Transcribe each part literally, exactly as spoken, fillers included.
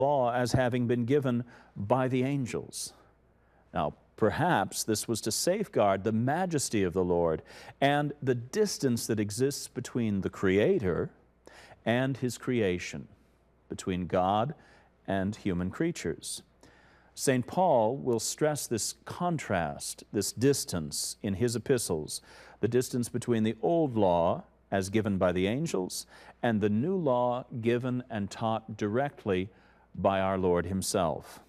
law as having been given by the angels. Now, perhaps this was to safeguard the majesty of the Lord and the distance that exists between the Creator and His creation, between God and human creatures. Saint Paul will stress this contrast, this distance in his epistles, the distance between the old law as given by the angels and the new law given and taught directly by our Lord Himself.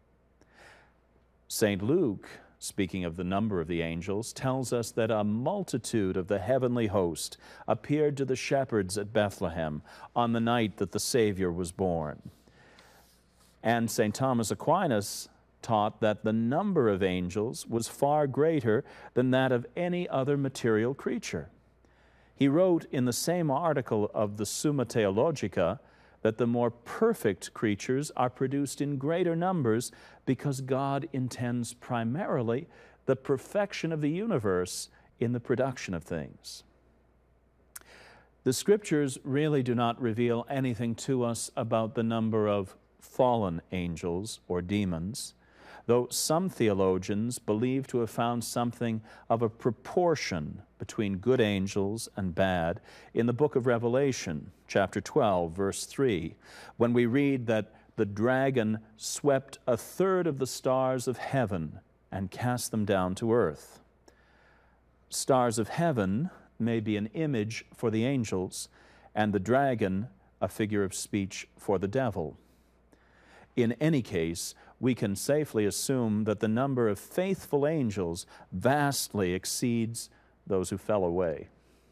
Saint Luke, speaking of the number of the angels, tells us that a multitude of the heavenly host appeared to the shepherds at Bethlehem on the night that the Savior was born. And Saint Thomas Aquinas taught that the number of angels was far greater than that of any other material creature. He wrote in the same article of the Summa Theologica that the more perfect creatures are produced in greater numbers because God intends primarily the perfection of the universe in the production of things. The Scriptures really do not reveal anything to us about the number of fallen angels or demons, though some theologians believe to have found something of a proportion between good angels and bad in the book of Revelation, chapter twelve, verse three, when we read that the dragon swept a third of the stars of heaven and cast them down to earth. Stars of heaven may be an image for the angels, and the dragon a figure of speech for the devil. In any case, we can safely assume that the number of faithful angels vastly exceeds those who fell away.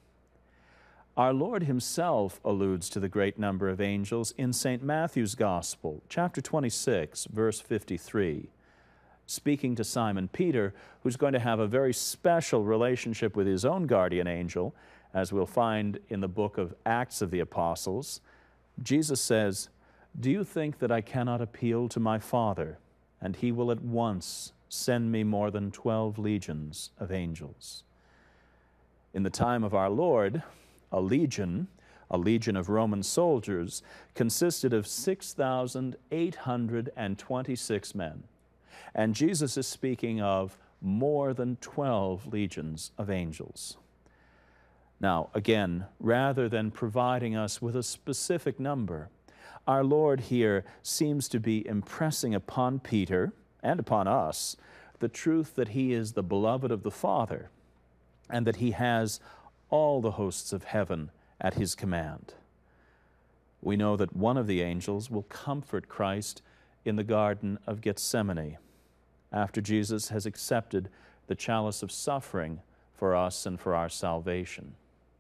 Our Lord Himself alludes to the great number of angels in Saint Matthew's Gospel, chapter twenty-six, verse fifty-three, speaking to Simon Peter, who's going to have a very special relationship with his own guardian angel, as we'll find in the book of Acts of the Apostles. Jesus says, "Do you think that I cannot appeal to my Father, and He will at once send me more than twelve legions of angels?" In the time of our Lord, a legion, a legion of Roman soldiers, consisted of six thousand eight hundred twenty-six men. And Jesus is speaking of more than twelve legions of angels. Now, again, rather than providing us with a specific number, our Lord here seems to be impressing upon Peter and upon us the truth that He is the beloved of the Father and that He has all the hosts of heaven at His command. We know that one of the angels will comfort Christ in the Garden of Gethsemane after Jesus has accepted the chalice of suffering for us and for our salvation.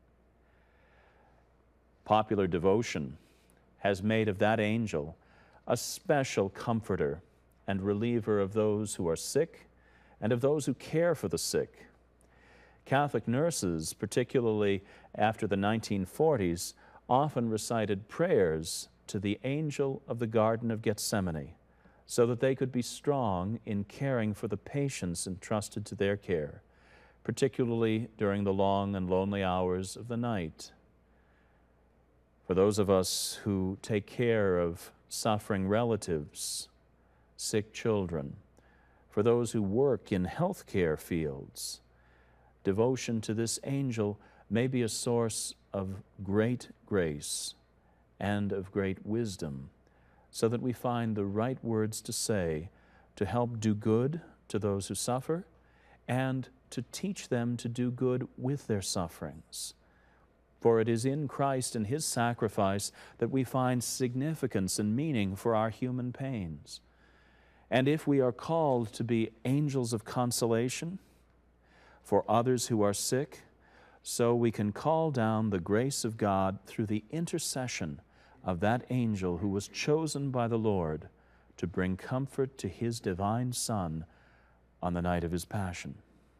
Popular devotion has made of that angel a special comforter and reliever of those who are sick and of those who care for the sick. Catholic nurses, particularly after the nineteen forties, often recited prayers to the angel of the Garden of Gethsemane so that they could be strong in caring for the patients entrusted to their care, particularly during the long and lonely hours of the night. For those of us who take care of suffering relatives, sick children, for those who work in healthcare fields, devotion to this angel may be a source of great grace and of great wisdom, so that we find the right words to say to help do good to those who suffer and to teach them to do good with their sufferings. For it is in Christ and His sacrifice that we find significance and meaning for our human pains. And if we are called to be angels of consolation for others who are sick, so we can call down the grace of God through the intercession of that angel who was chosen by the Lord to bring comfort to His divine Son on the night of His passion.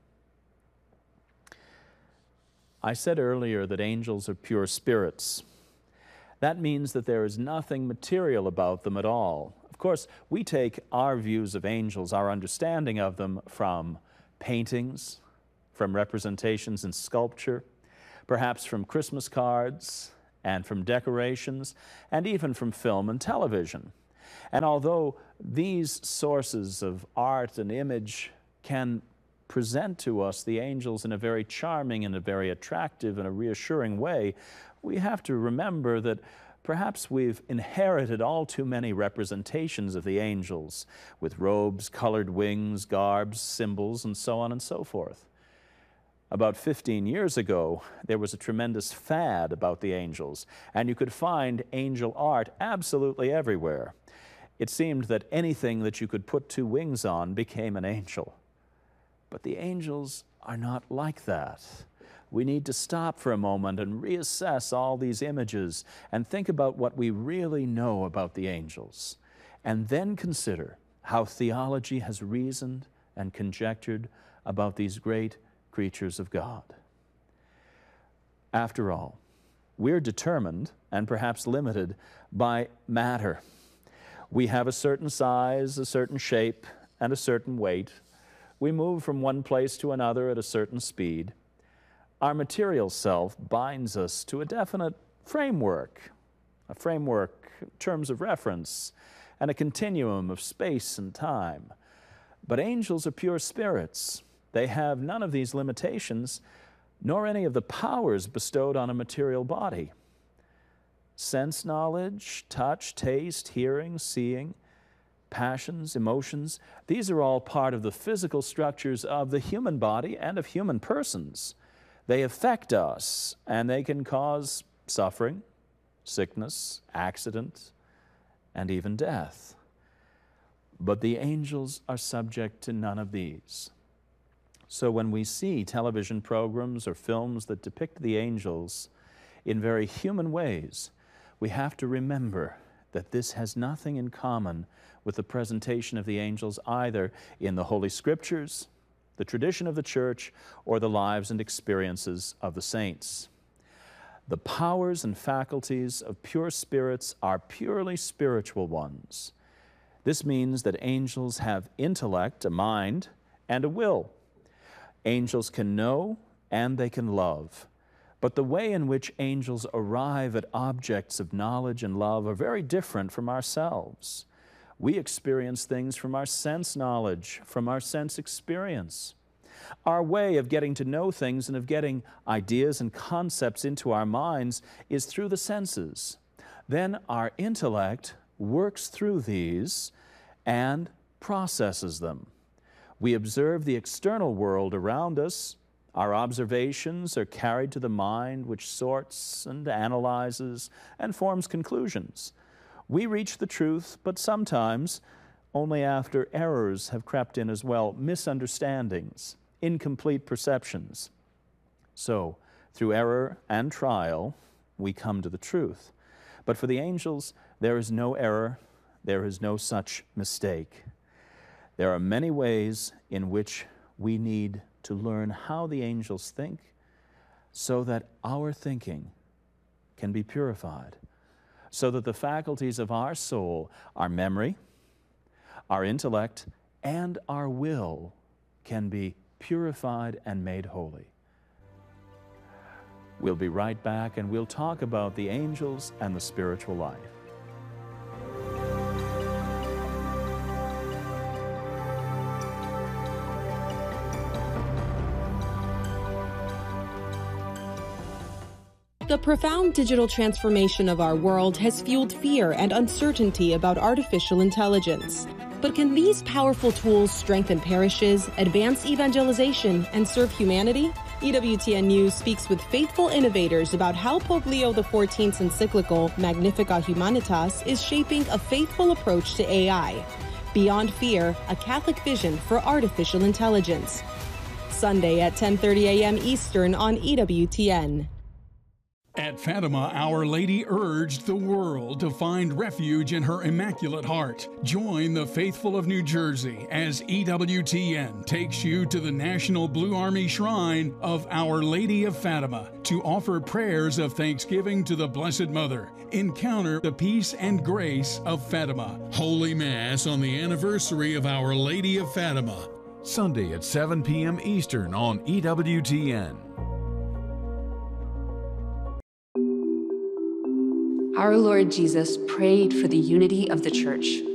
I said earlier that angels are pure spirits. That means that there is nothing material about them at all. Of course, we take our views of angels, our understanding of them, from paintings, from representations in sculpture, perhaps from Christmas cards, and from decorations, and even from film and television. And although these sources of art and image can present to us the angels in a very charming and a very attractive and a reassuring way, we have to remember that perhaps we've inherited all too many representations of the angels, with robes, colored wings, garbs, symbols, and so on and so forth. About fifteen years ago, there was a tremendous fad about the angels, and you could find angel art absolutely everywhere. It seemed that anything that you could put two wings on became an angel. But the angels are not like that. We need to stop for a moment and reassess all these images and think about what we really know about the angels, and then consider how theology has reasoned and conjectured about these great creatures of God. After all, we're determined and perhaps limited by matter. We have a certain size, a certain shape, and a certain weight. We move from one place to another at a certain speed. Our material self binds us to a definite framework, a framework in terms of reference, and a continuum of space and time. But angels are pure spirits. They have none of these limitations, nor any of the powers bestowed on a material body. Sense knowledge, touch, taste, hearing, seeing, passions, emotions, these are all part of the physical structures of the human body and of human persons. They affect us, and they can cause suffering, sickness, accident, and even death. But the angels are subject to none of these. So when we see television programs or films that depict the angels in very human ways, we have to remember that this has nothing in common with the presentation of the angels either in the Holy Scriptures, the tradition of the Church, or the lives and experiences of the saints. The powers and faculties of pure spirits are purely spiritual ones. This means that angels have intellect, a mind, and a will. Angels can know and they can love. But the way in which angels arrive at objects of knowledge and love are very different from ourselves. We experience things from our sense knowledge, from our sense experience. Our way of getting to know things and of getting ideas and concepts into our minds is through the senses. Then our intellect works through these and processes them. We observe the external world around us. Our observations are carried to the mind, which sorts and analyzes and forms conclusions. We reach the truth, but sometimes only after errors have crept in as well, misunderstandings, incomplete perceptions. So, through error and trial, we come to the truth. But for the angels, there is no error, there is no such mistake. There are many ways in which we need to learn how the angels think so that our thinking can be purified, so that the faculties of our soul, our memory, our intellect, and our will can be purified and made holy. We'll be right back and we'll talk about the angels and the spiritual life. The profound digital transformation of our world has fueled fear and uncertainty about artificial intelligence. But can these powerful tools strengthen parishes, advance evangelization, and serve humanity? E W T N News speaks with faithful innovators about how Pope Leo the fourteenth's encyclical Magnificat Humanitas is shaping a faithful approach to A I. Beyond Fear, a Catholic vision for artificial intelligence. Sunday at ten thirty a m Eastern on E W T N. At Fatima, Our Lady urged the world to find refuge in her Immaculate Heart. Join the faithful of New Jersey as E W T N takes you to the National Blue Army Shrine of Our Lady of Fatima to offer prayers of thanksgiving to the Blessed Mother. Encounter the peace and grace of Fatima. Holy Mass on the anniversary of Our Lady of Fatima. Sunday at seven p m Eastern on E W T N. Our Lord Jesus prayed for the unity of the church.